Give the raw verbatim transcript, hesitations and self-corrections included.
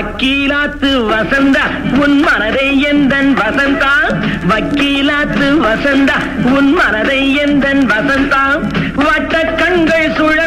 வக்கீலாத்து வசந்தா உன் மனதை எந்தன் வசந்தா வக்கீலாத்து வசந்தா உன் மனதை எந்தன் வசந்தா வட்ட கண்கள் சுழ